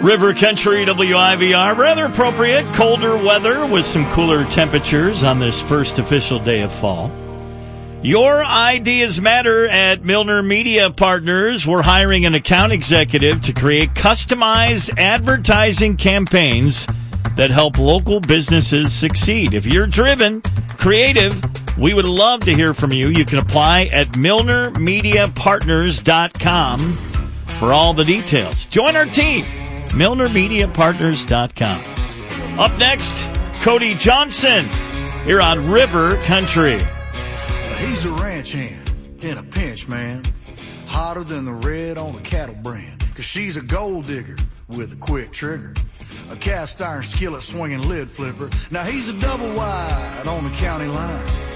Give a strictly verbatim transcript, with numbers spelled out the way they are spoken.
River Country W I V R, rather appropriate, colder weather with some cooler temperatures on this first official day of fall. Your ideas matter at Milner Media Partners. We're hiring an account executive to create customized advertising campaigns that help local businesses succeed. If you're driven, creative, we would love to hear from you. You can apply at milner media partners dot com for all the details. Join our team, milner media partners dot com. Up next, Cody Johnson here on River Country. He's a ranch hand in a pinch, man. Hotter than the red on a cattle brand. Cause she's a gold digger with a quick trigger. A cast iron skillet swinging lid flipper. Now he's a double wide on the county line.